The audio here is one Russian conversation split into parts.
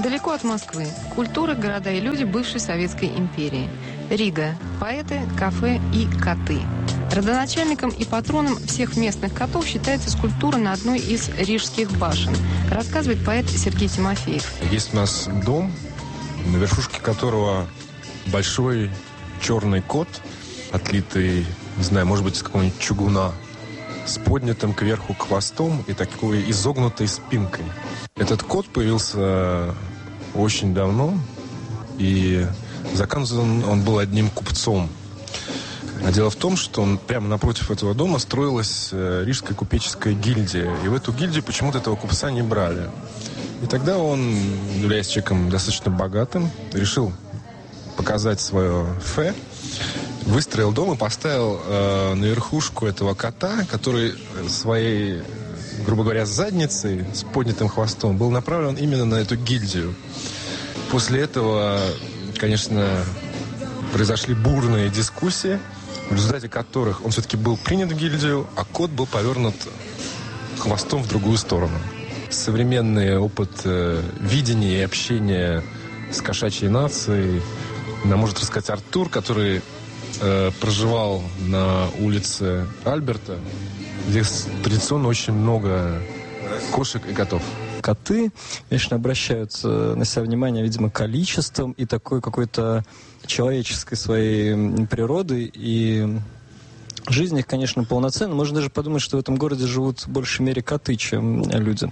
Далеко от Москвы. Культура, города и люди бывшей Советской империи. Рига. Поэты, кафе и коты. Родоначальником и патроном всех местных котов считается скульптура на одной из рижских башен. Рассказывает поэт Сергей Тимофеев. Есть у нас дом, на верхушке которого большой черный кот, отлитый, не знаю, может быть, из какого-нибудь чугуна, с поднятым кверху хвостом и такой изогнутой спинкой. Этот кот появился очень давно, и заказан он был одним купцом. А дело в том, что прямо напротив этого дома строилась Рижская купеческая гильдия. И в эту гильдию почему-то этого купца не брали. И тогда он, являясь человеком достаточно богатым, решил показать свое фе, выстроил дом и поставил на верхушку этого кота, который своей, грубо говоря, задницей с поднятым хвостом был направлен именно на эту гильдию. После этого, конечно, произошли бурные дискуссии, в результате которых он все-таки был принят в гильдию, а кот был повернут хвостом в другую сторону. Современный опыт видения и общения с кошачьей нацией нам может рассказать Артур, который проживал на улице Альберта, где традиционно очень много кошек и котов. Коты, конечно, обращают на себя внимание, видимо, количеством и такой какой-то человеческой своей природой. И жизнь их, конечно, полноценна. Можно даже подумать, что в этом городе живут в большей мере коты, чем люди.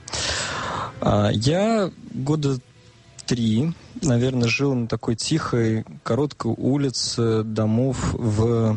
Я года 3, наверное, жил на такой тихой, короткой улице домов в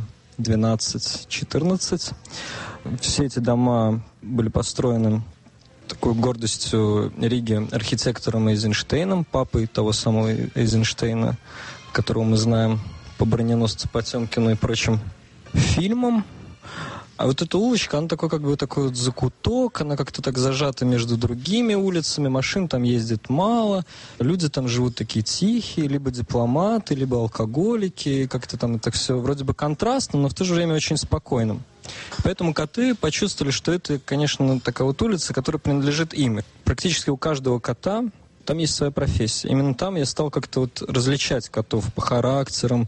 12-14. Все эти дома были построены такой гордостью Риги архитектором Эйзенштейном, папой того самого Эйзенштейна, которого мы знаем по «Броненосцу Потемкину» и прочим фильмам. А вот эта улочка, она такой, как бы такой вот закуток, она как-то так зажата между другими улицами, машин там ездит мало, люди там живут такие тихие, либо дипломаты, либо алкоголики, как-то там это все вроде бы контрастно, но в то же время очень спокойно. Поэтому коты почувствовали, что это, конечно, такая вот улица, которая принадлежит им. Практически у каждого кота там есть своя профессия. Именно там я стал как-то вот различать котов по характерам,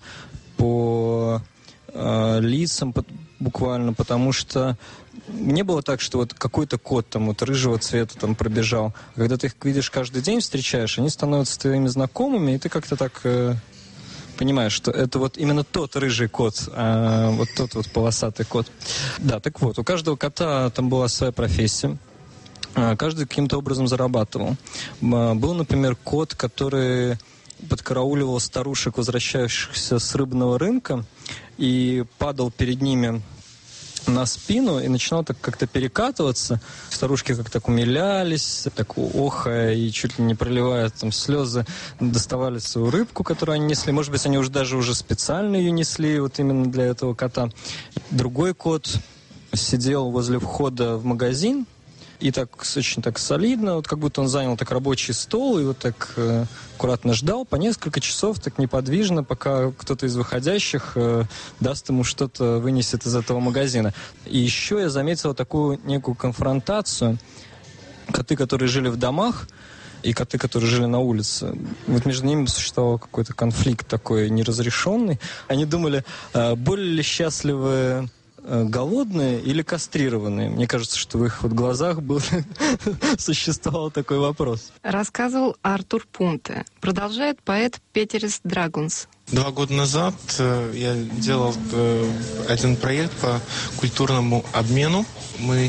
по лицам буквально, потому что не было так, что вот какой-то кот там вот рыжего цвета там пробежал. А когда ты их видишь каждый день, встречаешь, они становятся твоими знакомыми, и ты как-то так понимаешь, что это вот именно тот рыжий кот, а вот тот вот полосатый кот. Да, так вот, у каждого кота там была своя профессия. Каждый каким-то образом зарабатывал. Был, например, кот, который подкарауливал старушек, возвращающихся с рыбного рынка, и падал перед ними на спину и начинал так как-то перекатываться. Старушки как-то так умилялись, так охая и чуть ли не проливая там слезы, доставали свою рыбку, которую они несли. Может быть, они уже специально ее несли вот именно для этого кота. Другой кот сидел возле входа в магазин и так очень так солидно, вот как будто он занял так рабочий стол и вот так аккуратно ждал по несколько часов так неподвижно, пока кто-то из выходящих даст ему что-то, вынесет из этого магазина. И еще я заметил такую некую конфронтацию. Коты, которые жили в домах, и коты, которые жили на улице. Вот между ними существовал какой-то конфликт такой неразрешенный. Они думали, более ли счастливы голодные или кастрированные? Мне кажется, что в их вот глазах существовал такой вопрос. Рассказывал Артур Пунте. Продолжает поэт Петерис Драгунс. 2 года назад я делал один проект по культурному обмену. Мы,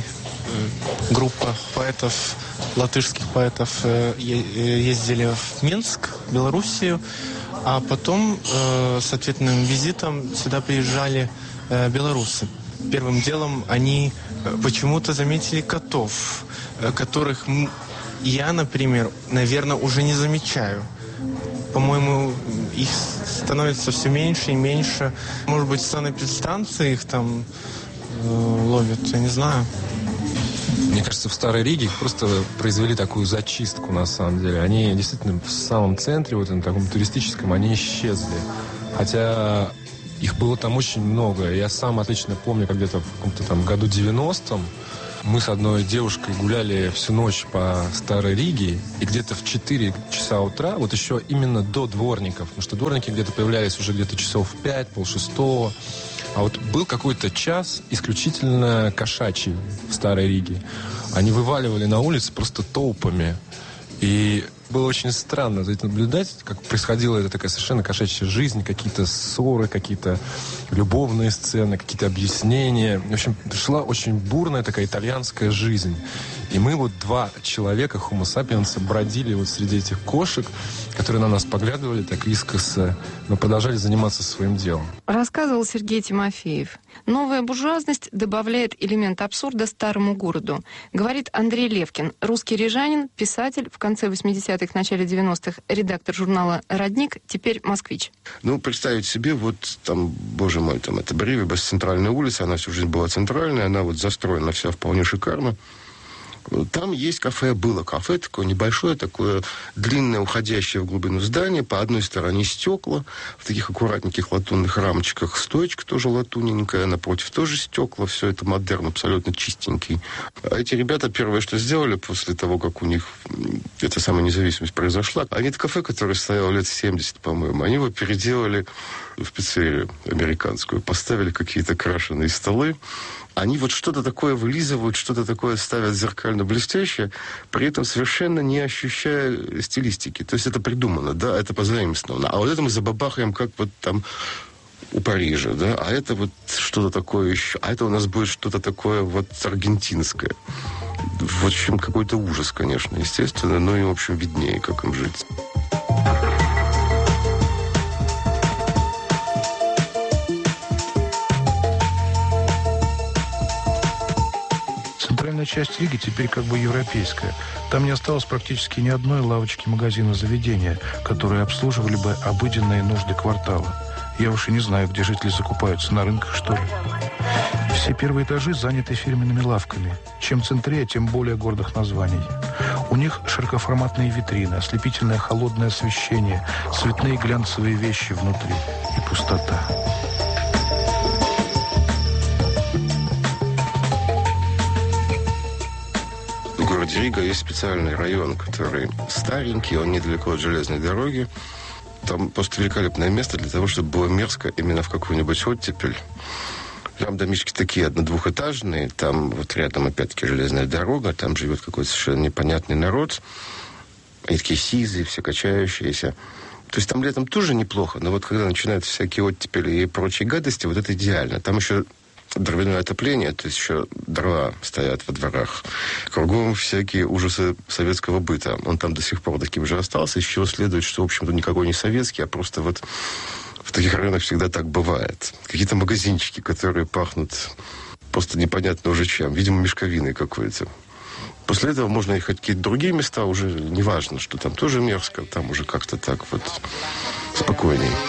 группа поэтов, латышских поэтов, ездили в Минск, Белоруссию, а потом с ответным визитом сюда приезжали белорусы. Первым делом они почему-то заметили котов, которых я, например, наверное, уже не замечаю. По-моему, их становится все меньше и меньше. Может быть, санэпидстанции их там ловят, я не знаю. Мне кажется, в Старой Риге их просто произвели такую зачистку, на самом деле. Они действительно в самом центре, вот на таком туристическом, они исчезли. Хотя их было там очень много. Я сам отлично помню, как где-то в каком-то там году 90-м Мы с одной девушкой гуляли всю ночь по Старой Риге, и где-то в 4 часа утра, вот еще именно до дворников, потому что дворники где-то появлялись уже где-то часов в 5, полшестого, а вот был какой-то час исключительно кошачий в Старой Риге. Они вываливали на улицы просто толпами, и было очень странно за этим наблюдать, как происходила эта такая совершенно кошачья жизнь, какие-то ссоры, какие-то любовные сцены, какие-то объяснения. В общем, шла очень бурная такая итальянская жизнь. И мы вот 2 человека, homo sapiens, бродили вот среди этих кошек, которые на нас поглядывали так искоса, но продолжали заниматься своим делом. Рассказывал Сергей Тимофеев. Новая буржуазность добавляет элемент абсурда старому городу. Говорит Андрей Левкин, русский рижанин, писатель, в конце 80-х, начале 90-х, редактор журнала «Родник», теперь москвич. Ну, представить себе, вот там, боже мой, там это Бривибас, центральная улица, она всю жизнь была центральная, она вот застроена вся вполне шикарно. Там есть кафе, было кафе, такое небольшое, такое длинное, уходящее в глубину здание. По одной стороне стекла, в таких аккуратненьких латунных рамочках. Стоечка тоже латуненькая, напротив тоже стекла. Все это модерн, абсолютно чистенький. А эти ребята первое, что сделали после того, как у них эта самая независимость произошла, они это кафе, которое стояло лет 70, по-моему, они его переделали в пиццерию американскую. Поставили какие-то крашеные столы. Они вот что-то такое вылизывают, что-то такое ставят зеркально-блестящее, при этом совершенно не ощущая стилистики. То есть это придумано, да, это позаимствовано. А вот это мы забабахаем, как вот там у Парижа, да, а это вот что-то такое еще, а это у нас будет что-то такое вот аргентинское. В общем, какой-то ужас, конечно, естественно, но и, в общем, виднее, как им жить. Центральная часть Риги теперь как бы европейская. Там не осталось практически ни одной лавочки, магазина, заведения, которые обслуживали бы обыденные нужды квартала. Я уж и не знаю, где жители закупаются, на рынках, что ли. Все первые этажи заняты фирменными лавками. Чем центрее, тем более гордых названий. У них широкоформатные витрины, ослепительное холодное освещение, цветные глянцевые вещи внутри и пустота. В городе Рига есть специальный район, который старенький, он недалеко от железной дороги. Там просто великолепное место для того, чтобы было мерзко именно в какую-нибудь оттепель. Там домишки такие одно-двухэтажные, там вот рядом опять-таки железная дорога, там живет какой-то совершенно непонятный народ. Они такие сизые, все качающиеся. То есть там летом тоже неплохо, но вот когда начинаются всякие оттепели и прочие гадости, вот это идеально. Там еще дровяное отопление, то есть еще дрова стоят во дворах. Кругом всякие ужасы советского быта. Он там до сих пор таким же остался, из чего следует, что, в общем-то, никакой не советский, а просто вот в таких районах всегда так бывает. Какие-то магазинчики, которые пахнут просто непонятно уже чем. Видимо, мешковиной какой-то. После этого можно ехать в какие-то другие места, уже не важно, что там тоже мерзко, там уже как-то так вот спокойней.